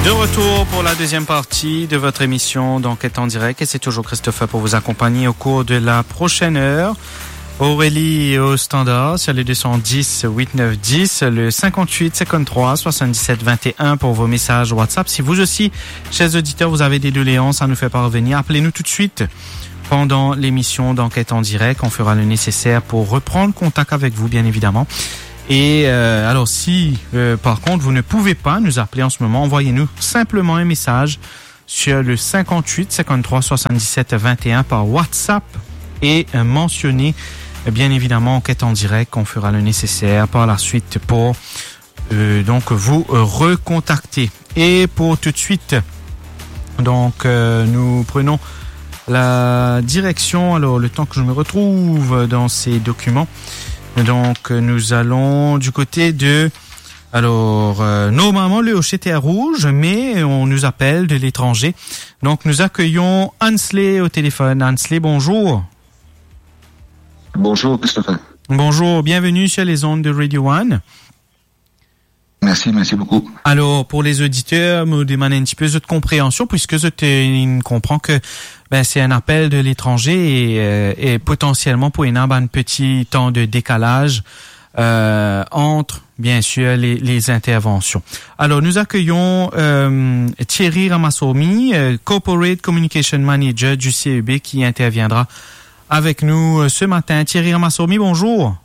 De retour pour la deuxième partie de votre émission d'Enquête en direct et c'est toujours Christopher pour vous accompagner au cours de la prochaine heure. Aurélie au standard sur le 210 8910, le 58 53 77 21 pour vos messages WhatsApp. Si vous aussi, chers auditeurs, vous avez des doléances à nous faire parvenir, appelez-nous tout de suite pendant l'émission d'Enquête en direct. On fera le nécessaire pour reprendre contact avec vous, bien évidemment. Et alors si par contre vous ne pouvez pas nous appeler en ce moment, envoyez-nous simplement un message sur le 58 53 77 21 par WhatsApp et mentionnez bien évidemment Enquête en direct. On fera le nécessaire par la suite pour donc vous recontacter. Et pour tout de suite, donc nous prenons la direction. Alors le temps que je me retrouve dans ces documents. Donc, nous allons du côté de... Alors, normalement, le hochette était à rouge, mais on nous appelle de l'étranger. Donc, nous accueillons Hansley au téléphone. Hansley, bonjour. Bonjour, Christopher. Bonjour, bienvenue sur les ondes de Radio One. Merci beaucoup. Alors, pour les auditeurs, me demander un petit peu de compréhension, puisque je comprends que c'est un appel de l'étranger et potentiellement pour un petit temps de décalage entre, bien sûr, les interventions. Alors, nous accueillons Thierry Ramassomi, Corporate Communication Manager du CEB, qui interviendra avec nous ce matin. Thierry Ramassomi, bonjour.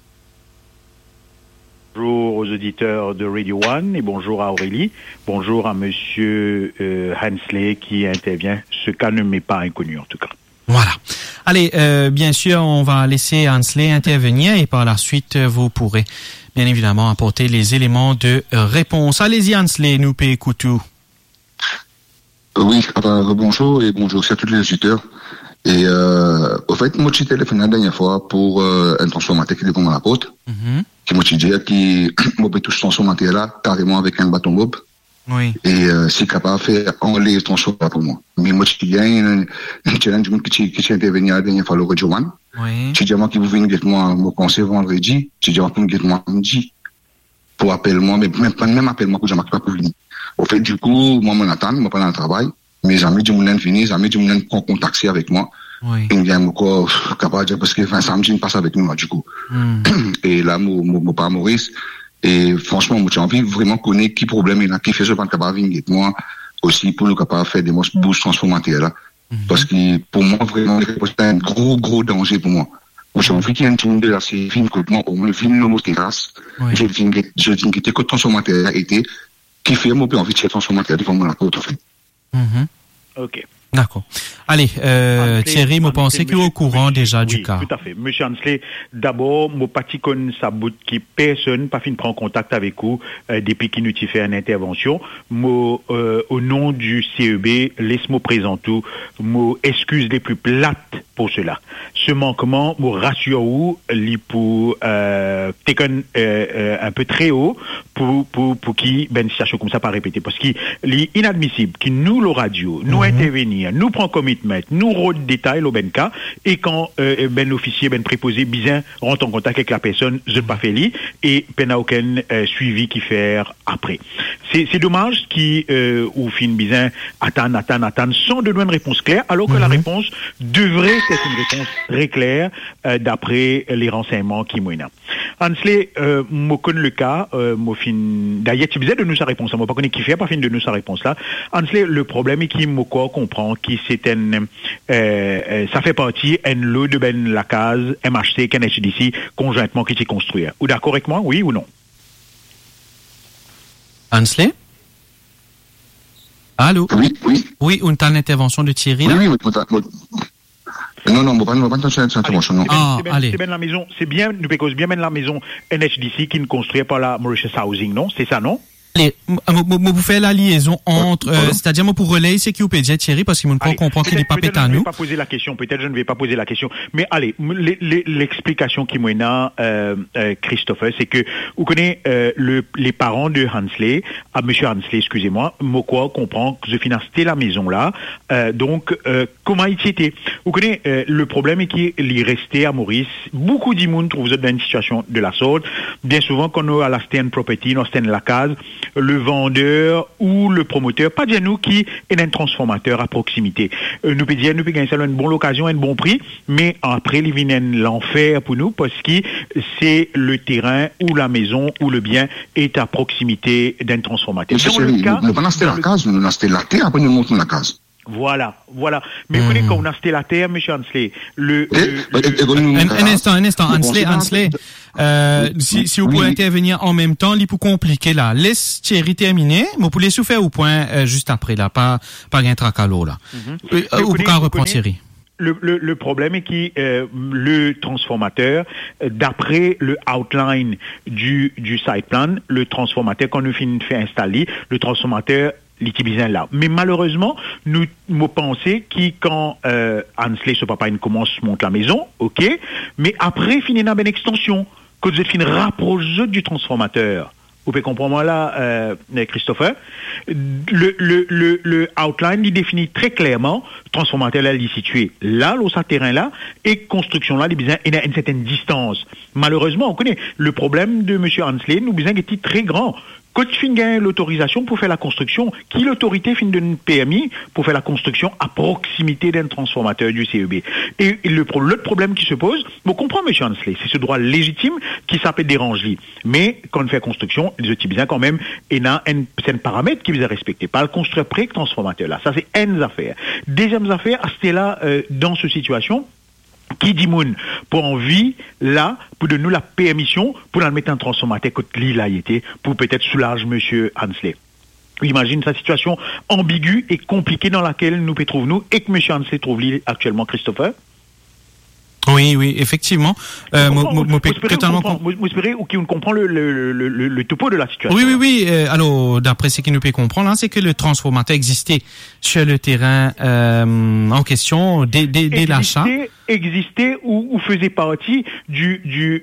Bonjour aux auditeurs de Radio One et bonjour à Aurélie. Bonjour à monsieur Hansley qui intervient. Ce cas ne m'est pas inconnu en tout cas. Voilà. Allez, bien sûr, on va laisser Hansley intervenir et par la suite, vous pourrez bien évidemment apporter les éléments de réponse. Allez-y Hansley, nous écoutez. Oui, bonjour et bonjour aussi à tous les auditeurs. Et au fait, moi j'ai téléphoné la dernière fois pour un transformateur qui est devant la porte. Qui m'a dit qui m'a touché transformateur là carrément avec un bâton bob. Oui. Et c'est capable de faire enlever le transformateur pour moi. Mais moi j'ai dit un challenge qui intervenu la dernière fois le Radio One. Oui. J'ai dit moi qui vous venez avec moi me conseil vendredi. J'ai dit on get moi samedi pour appeler moi mais même appel moi que j'ai pas pour venir. Au fait du coup moi m'en attends, moi pas dans le travail. Mes amis du monde venir, mes amis du monde prend contact avec moi. Oui. Il vient encore capable de dire parce que samedi il passe avec nous du coup. Et là mon pas Maurice et franchement moi j'ai envie vraiment connaître qui problème il a qui fait ce pas capable venir avec moi aussi pour nous capable faire des boosts transformateurs là parce que pour moi vraiment c'est un gros danger pour moi. Moi j'ai envie qu'il y ait une team de la série que moi au moins film le mot terrasse. Je dis que que transformateur a été qui fait moi envie de faire transformateur devant mon côte en fait. OK. D'accord. Allez, Thierry, me pensez qu'il est au courant déjà du cas. Tout à fait. Monsieur Hansley, d'abord, mon parti con sa bout qui personne pas fin de prendre contact avec vous depuis qu'il nous fait une intervention. Moi, au nom du CEB, laisse-moi présenter mes excuses les plus plates pour cela. Ce manquement, me rassure vous, pour un peu très haut pour qui ben situation comme ça pas répéter parce qu'il est inadmissible qui nous le radio, nous intervenir, nous prend commitment, nous rôde détail au ben cas et quand ben officier ben préposé bizarre rentre en contact avec la personne je pas fait li et ben aucun suivi qui faire après. C'est dommage qui ou fin bizarre attend sans donner une réponse claire alors que la réponse devrait être une réponse très claire d'après les renseignements qui m'ont. Hansley, moi connais le cas, moi fin d'ailleurs tu disais de nous sa réponse, moi pas connais qui fait pas fin de nous sa réponse là. Hansley, le problème est qui moi comprend qui c'est un ça fait partie un lot de ben la case MHC KNHDC conjointement qui s'est construit. Ou d'accord avec moi, oui ou non? Hansley? Allô? Oui. Oui, une telle intervention de Thierry là? Oui. Non, pas cette intervention, non. C'est bien la maison, c'est bien, nous pécose bien la maison NHDC qui ne construit par la Mauritius Housing, non? C'est ça, non? Allez, vous faites la liaison entre, c'est-à-dire moi pour relayer c'est qui vous peut dire Thierry parce qu'il ne comprend qu'il n'est pas pété à nous. Peut-être je ne vais pas poser la question, mais allez, l'explication qui m'en Christopher, c'est que vous connaissez les parents de Hansley, monsieur Hansley, excusez-moi, moi quoi comprend que je financais la maison là, donc comment il était. Vous connaissez, le problème est qu'il est resté à Maurice. Beaucoup de monde trouvent dans une situation de la sorte. Bien souvent, quand on a la stand property, on stand la case, le vendeur ou le promoteur, pas de nous qui est un transformateur à proximité. Nous peut dire, nous peut gagner ça une bonne occasion, un bon prix, mais après, il vient l'enfer pour nous parce que c'est le terrain ou la maison ou le bien est à proximité d'un transformateur. Dans le cas, nous allons acheter la case, nous allons acheter la terre, après nous montons la case. Voilà. Mais vous connaissez, quand on a acheté la terre, monsieur Hansley, un instant, Hansley, si vous pouvez intervenir en même temps, il peut compliquer là. Laisse Thierry terminer, mais vous pouvez souffrir au point juste après là, pas un tracalo là. Ou quand reprend Thierry. Le problème est que le transformateur, d'après le outline du site plan, le transformateur, quand nous finissons de faire installer, le transformateur l'utilisant là. Mais malheureusement, nous pensons que quand Hansley, ce papa, il commence monte la maison, ok, mais après, finit dans une extension, que vous êtes rapproché du transformateur. Vous pouvez comprendre là, Christopher. Le outline, il définit très clairement, transformateur là, il est situé là, sur ce terrain-là, et construction là, il y a une certaine distance. Malheureusement, on connaît le problème de M. Hansley, nous besoin était très grand. Quand tu finis l'autorisation pour faire la construction, qui l'autorité finit de permis pour faire la construction à proximité d'un transformateur du CEB. Et l'autre problème qui se pose, on comprend M. Hansley, c'est ce droit légitime qui s'appelle déranger. Mais quand on fait construction, les outils bien quand même, il y a un paramètre qui vous a respecté. Pas le construire près que transformateur là. Ça c'est une affaire. Deuxième affaire, c'était là, dans cette situation, qui dit moun pour envie là pour de nous la permission pour la mettre en transformateur que l'île a été pour peut-être soulager monsieur Hansley. Imagine sa situation ambiguë et compliquée dans laquelle nous trouvons nous et que monsieur Hansley trouve l'île actuellement, Christopher. Oui, effectivement. J'espère ou qui comprend le topo de la situation. Oui. Alors, d'après ce qu'il nous peut comprendre, hein, c'est que le transformateur existait sur le terrain en question dès l'achat. Existait ou faisait partie du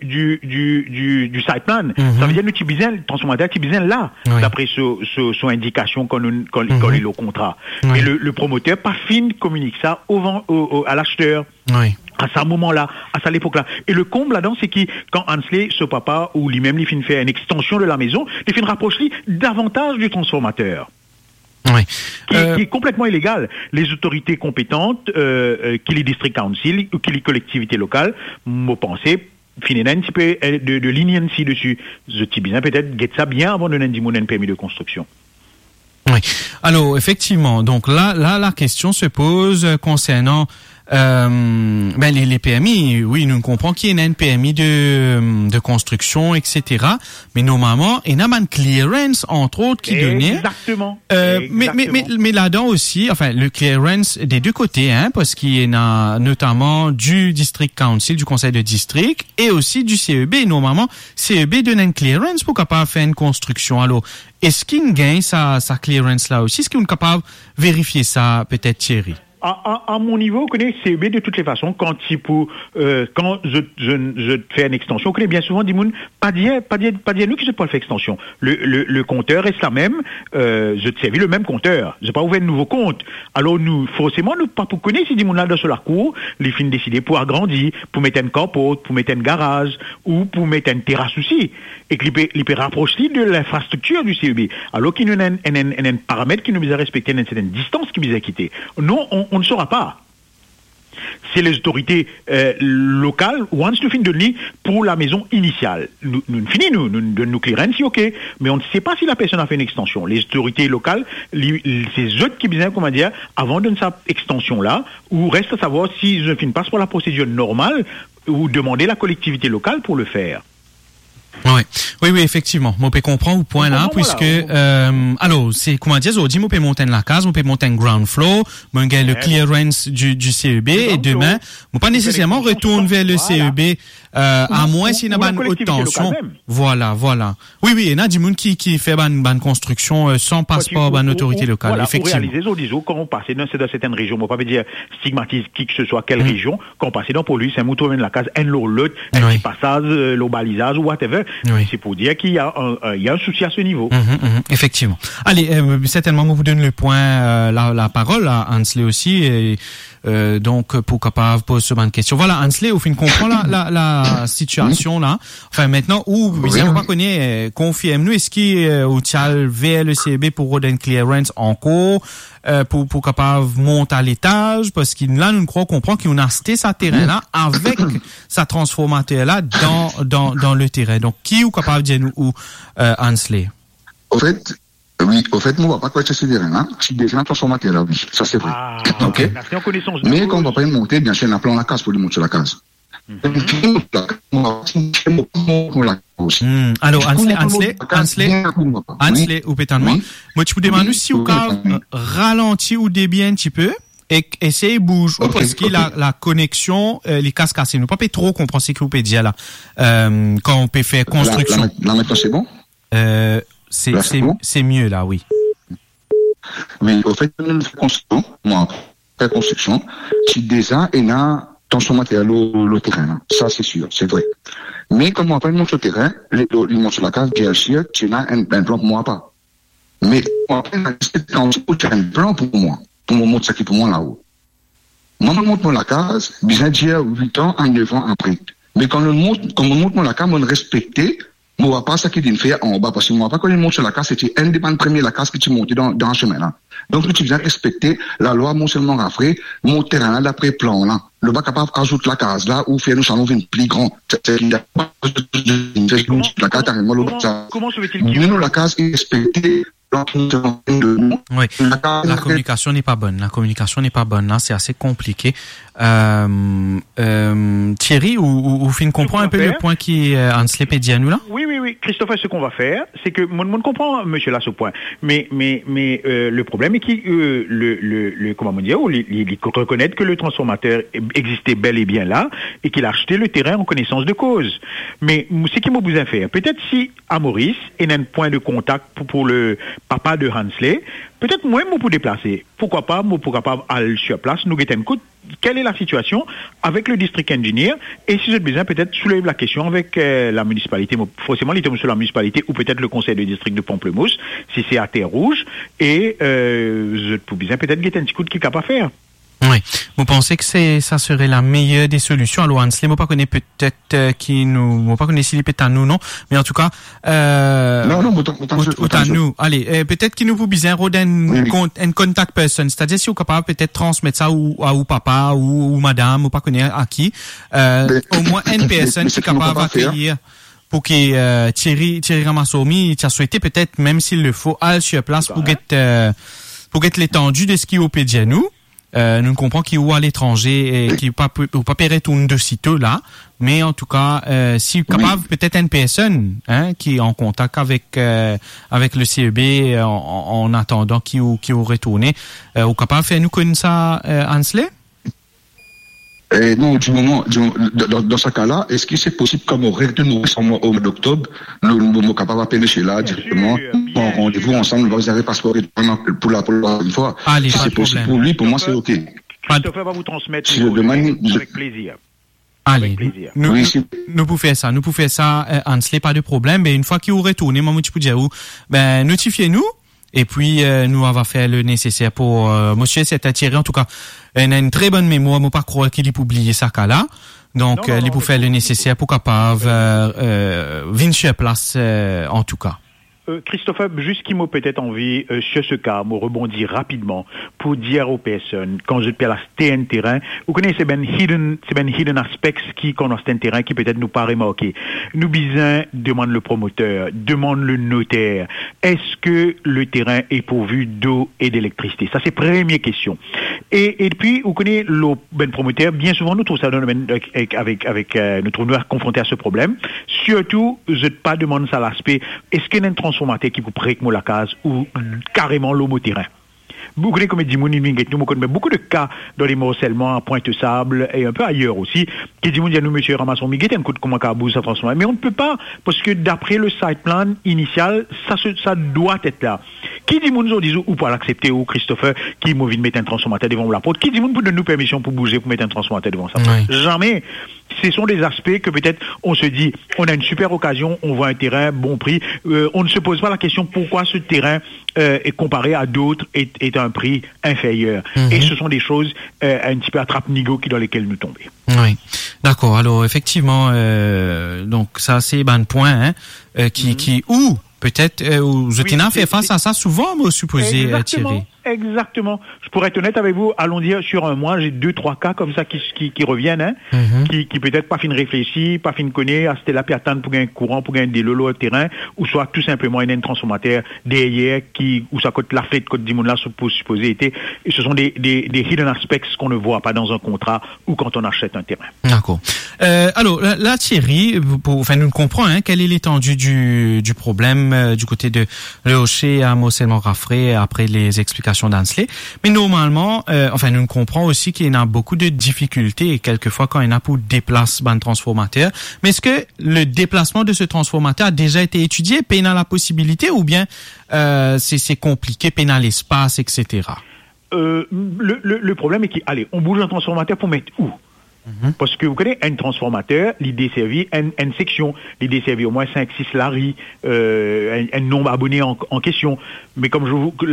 site plan. Ça veut dire que le transformateur est là, d'après son indication quand il est au contrat. Et le promoteur pas fin communique ça à l'acheteur. Oui. À ce moment-là, à cette époque-là. Et le comble là-dedans, c'est que quand Hansley, ce papa, ou lui-même, il finit faire une extension de la maison, il finit rapprocher davantage du transformateur. Oui. Qui est complètement illégal. Les autorités compétentes, qui les district council, ou qui les collectivités locales, m'ont pensé, finir un petit peu de leniency dessus. Je dis bien, peut-être, get ça bien avant de donner un permis de construction. Oui. Alors, effectivement, donc là, la question se pose concernant les PMI, oui, nous comprenons qu'il y a un PMI de construction, etc. Mais normalement, il y a un clearance, entre autres, qui donnait. Exactement. Mais là-dedans aussi, enfin, le clearance des deux côtés, hein, parce qu'il y a notamment du district council, du conseil de district, et aussi du CEB. Normalement, CEB donne un clearance pour capable faire une construction. Alors, est-ce qu'il gagne sa clearance là aussi? Est-ce qu'on est capable de vérifier ça, peut-être, Thierry? À mon niveau, vous connaissez CEB de toutes les façons, quand je fais une extension, vous connaissez bien souvent des moun, pas dire nous qui je pas le faire extension. Le compteur reste la même, je te servis le même compteur. J'ai pas ouvert un nouveau compte. Alors forcément, nous pas pour connaître si des moun là dans la cour, les fins décider pour agrandir, pour mettre une carporte, pour mettre un garage, ou pour mettre une terrasse aussi. Et qu'il peut rapprocher de l'infrastructure du CEB. Alors qu'il y a un paramètre qui nous a respecté une certaine distance qui nous a quitté. Non, on ne saura pas. C'est les autorités locales, once nous finissons de donner pour la maison initiale. Nous finissons, nous donnons clearance, si ok, mais on ne sait pas si la personne a fait une extension. Les autorités locales, c'est eux qui disent, comment dire, avant de donner cette extension-là, ou reste à savoir si je ne passe pas la procédure normale, ou demander la collectivité locale pour le faire. Oui, effectivement. Moi, peut comprendre au point là, puisque, alors, c'est, comment dire, aujourd'hui, moi, peut monter la case, moi, peut monter un ground floor, moi, gagne le clearance du CEB, et demain, moi, pas nécessairement retourne vers le CEB, à moins s'il y a une haute tension. Voilà. Oui, il y a des gens qui fait une construction sans passeport, une autorité locale, effectivement. Pour réaliser, quand on passe dans certaines régions, on ne va pas dire stigmatiser qui que ce soit, quelle région, quand on passe dans police, un mouton de la case, un l'autre, un petit passage, l'eau balisage, ou whatever. transformateur. Oui. C'est pour dire qu'il y a un souci à ce niveau. Effectivement. Allez, certainement, vous donne le point, la parole à Hansley aussi, et donc pour capable poser ce genre de questions. Voilà, Hansley, au fin comprend la situation là. Enfin maintenant, où vous ne pas connaître, confirme-nous, est-ce qu'il y a le VLECB pour road and clearance en cours, pour capable monter à l'étage, parce que là nous croyons comprendre qu'on a acheté sa terrain là avec sa transformateur là dans le terrain. Donc qui est capable de dire nous ou Hansley? Au fait, moi, on va pas quoi ce terrain-là. Si déjà un transformateur là, oui, ça c'est vrai. Ok. Mais quand on va pas y monter, bien sûr, on a plan la case pour lui monter sur la case. Alors, Hansley, ou peut-être moi, tu peux demander si vous ralenti ou débier un petit peu, et essayer de bouger, parce que la connexion, les casques cassés, nous pas trop comprendre ce que vous pouvez dire là, quand on peut faire construction. Là, maintenant, c'est bon? C'est mieux là, oui. Oui, au fait, nous construction, moi, faire construction, si déjà, il y a transformateur le terrain, ça c'est sûr, c'est vrai. Mais comme on va monter sur le terrain, il monte sur la case, bien sûr, tu as un plan pour moi pas. Mais on va un plan pour moi monter ça qui pour moi là-haut. Moi, je monte la case, bien dire 8 ans à 9 ans après. Mais quand on monte la case, on respecte. On va pas ça qui dit faire en bas, parce que moi, pas quand il monte sur la case, c'était un des premiers la case que tu montais dans le chemin, là. Donc, tu viens respecter la loi, mon seulement rafré, mon terrain, là, d'après plan, là. Le bas capable d'ajouter la case, là, ou faire nous salons une plus grand. Comment se fait-il nous, la case est respectée. Oui, la communication n'est pas bonne. Là, c'est assez compliqué. Thierry, ou fin comprend un peu le point qui Hansley peut dire nous là? Oui. Christophe, ce qu'on va faire, c'est que mon comprend monsieur là ce point. Mais le problème est qu'il comment dire, il reconnaît que le transformateur existait bel et bien là et qu'il a acheté le terrain en connaissance de cause. Mais ce qui m'a besoin de faire, peut-être si à Maurice il y a un point de contact pour le papa de Hansley, peut-être moi pour déplacer. Pourquoi pas aller sur place, nous guetter un coup. Quelle est la situation avec le district engineer et si j'ai besoin peut-être soulever la question avec la municipalité, forcément il tombe sur la municipalité ou peut-être le conseil de district de Pamplemousse si c'est à Terre Rouge et je peux besoin peut-être guetter un petit coup de qui capable à faire. Oui. Vous pensez que ça serait la meilleure des solutions? Alors, Hansley, moi, pas connaît peut-être moi, pas connaît s'il peut à nous, non? Mais en tout cas, non, à nous. Allez, peut-être qu'il nous vous besoin un contact person. C'est-à-dire, si vous capable peut-être transmettre ça ou papa, ou madame, ou pas connaît à qui, au moins une personne qui est capable d'accueillir. Pour que, Thierry Ramassomi, tu as souhaité peut-être, même s'il le faut, aller sur place pour get l'étendue de ce qui est au pédia nous. Nous comprenons qu'il est à l'étranger et qu'il ne pas payer tout de sitôt là, mais en tout cas, si capable peut-être une personne qui est en contact avec le CEB en attendant qu'il retourne, ou capable de faire nous connaître ça, Hansley? Non, dans ce cas-là, est-ce que c'est possible comme au règle de nous au mois d'octobre, nous sommes capables d'appeler chez là directement, en rendez-vous ensemble, nous allons passeport pour la une fois. Allez, si c'est possible pour lui, pour moi c'est ok. Christopher va vous transmettre avec plaisir. Allez, nous pouvons faire ça, Hansley, pas de problème, mais une fois qu'il retourne, moi, tu peux dire où, notifiez-nous. Et puis, nous, on va faire le nécessaire pour, monsieur, c'est attiré. En tout cas, il a une très bonne mémoire. Moi, pas croire qu'il ait oublié ça, là. Donc, il peut faire le nécessaire pour capable, venir sur place, en tout cas. Christophe, juste qui m'a peut-être envie, sur ce cas, me rebondir rapidement pour dire aux personnes, quand je peux acheter un terrain, vous connaissez, c'est ben hidden aspects qui connaissent un terrain qui peut-être nous pas remarqué. Nous besoin, demande le promoteur, demande le notaire, est-ce que le terrain est pourvu d'eau et d'électricité? Ça, c'est première question. Et puis, vous connaissez le promoteur, bien souvent, nous trouvons ça dans le domaine nous trouvons confrontés à ce problème. Surtout, je ne pas demande ça l'aspect, est-ce qu'il y a un transformateur qui vous prête la case ou carrément l'homme au terrain? beaucoup de comédies, nous connaissons beaucoup de cas dans les morcellements à Pointe-Sable et un peu ailleurs aussi, qui disent, nous, monsieur Ramasson, Miguel, écoute comment Kabou ça transforme. Mais on ne peut pas, parce que d'après le site plan initial, ça doit être là. Qui dit, nous, disent, ou pour l'accepter, ou Christopher, qui m'a envie de mettre un transformateur devant la porte, qui dit, nous, pour donner nous permission pour bouger, pour mettre un transformateur devant ça. Oui. Jamais. Ce sont des aspects que peut-être on se dit, on a une super occasion, on voit un terrain, bon prix, on ne se pose pas la question pourquoi ce terrain est comparé à d'autres est un prix inférieur. Et ce sont des choses un petit peu attrape-nigo dans lesquelles nous tombons. Oui, d'accord. Alors effectivement, donc ça c'est un point qui ou peut-être Zotina fait face à ça souvent, moi supposé Thierry. Exactement. Je pourrais être honnête avec vous, allons dire sur un mois, j'ai 2-3 cas comme ça qui reviennent, qui peut-être pas fin réfléchir, pas fin connaître, c'était la attendre pour gagner courant, pour gagner des lolos au terrain, ou soit tout simplement il y a un transformateur derrière où ça coûte la fête côté là supposé était, et ce sont des hidden aspects qu'on ne voit pas dans un contrat ou quand on achète un terrain. D'accord. Alors là Thierry, nous comprenons quelle est l'étendue du problème du côté de Le Hocher à Moselle-Montgaffrey après les explications d'Ansley. Mais normalement, nous comprenons aussi qu'il y a beaucoup de difficultés et quelquefois quand il y en a pour déplacer un transformateur. Mais est-ce que le déplacement de ce transformateur a déjà été étudié, payant la possibilité ou bien c'est compliqué, payant l'espace, etc. Le problème est on bouge un transformateur pour mettre où? Parce que vous connaissez, un transformateur, l'idée servie une section, l'idée servie au moins 5-6 laris, un nombre abonné en question. Mais comme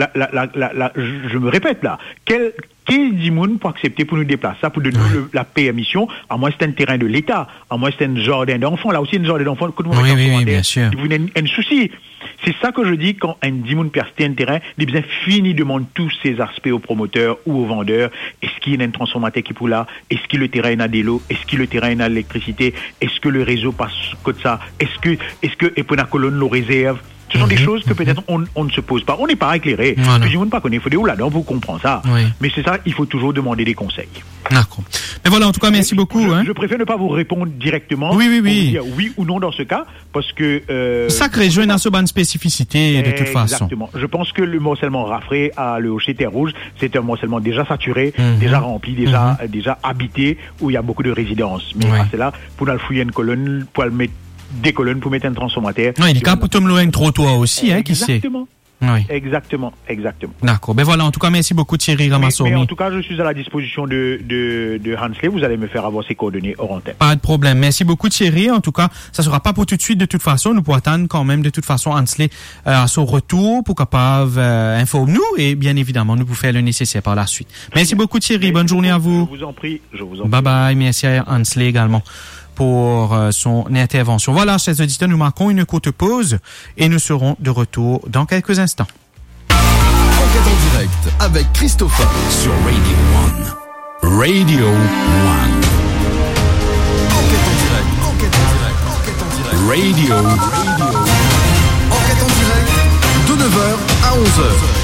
je me répète là, quel dimoun pour accepter pour nous déplacer ça, pour donner la permission, à moins c'est un terrain de l'État, à moins c'est un jardin d'enfants, là aussi un jardin d'enfants, oui, bien sûr. Vous avez un souci. C'est ça que je dis quand un dimoun perd un terrain, il bien fini demande tous ces aspects au promoteur ou au vendeur. Est-ce qu'il y a un transformateur qui pour là? Est-ce que le terrain a des lots? Est-ce que le terrain a l'électricité? Est-ce que le réseau passe comme ça? Est-ce que et pour la colonne nos réserves? Ce sont des choses que peut-être on ne se pose pas. On n'est pas éclairé. Puis je ne pas connaître. Il faut dire là-dedans, vous comprenez ça. Oui. Mais c'est ça, il faut toujours demander des conseils. D'accord. Mais voilà, en tout cas, merci beaucoup. Je préfère ne pas vous répondre directement. Oui. Pour vous dire oui ou non dans ce cas, parce que... Sacré jeu, n'a pas une spécificité de toute façon. Exactement. Je pense que le morcellement Raffray à le Hocher Terre Rouge, c'est un morcellement déjà saturé, déjà rempli, déjà habité, où il y a beaucoup de résidences. Mais c'est là, pour le fouiller une colonne, pour le mettre des colonnes pour mettre un transformateur. Non, il y a pour Tom Loen trottoir aussi, qui sait. Exactement. Oui. Exactement. D'accord. Ben voilà, en tout cas, merci beaucoup Thierry Ramassoumi. Mais en tout cas, je suis à la disposition de Hansley. Vous allez me faire avoir ses coordonnées hors antenne. Pas de problème. Merci beaucoup Thierry. En tout cas, ça sera pas pour tout de suite de toute façon. Nous pourrons attendre quand même de toute façon Hansley à son retour pour capable informer nous et bien évidemment nous vous faire le nécessaire par la suite. Merci beaucoup Thierry. Bonne journée à vous. Je vous en prie. Bye bye. Merci à Hansley également pour son intervention. Voilà, chers auditeurs, nous marquons une courte pause et nous serons de retour dans quelques instants. Enquête en direct avec Christopher sur Radio 1. Radio 1. Enquête en direct. Radio. Enquête en direct de 9h à 11h.